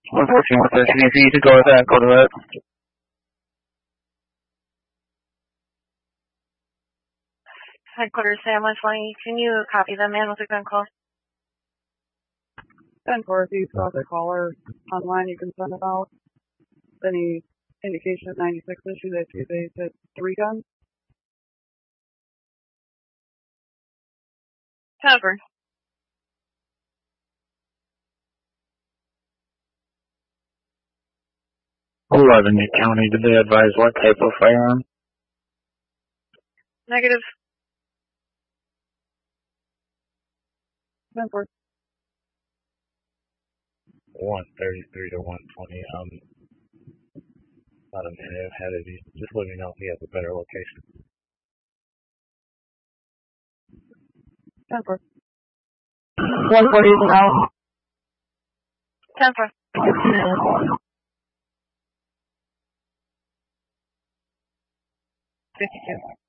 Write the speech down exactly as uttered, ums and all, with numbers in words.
one fourteen with S D C to go with that, go to that. Headquarters, Sam one twenty, can you copy the man with the gun call? ten four, if you saw the caller online, you can send it out. Any indication at ninety-six issue that they hit three guns? Cover. eleven, New County, did they advise what type of firearm? Negative. ten four. one thirty-three to one twenty, um, not a minute ahead of you. Just let me know if he has a better location. ten four. one forty is out. ten four. fifty-two.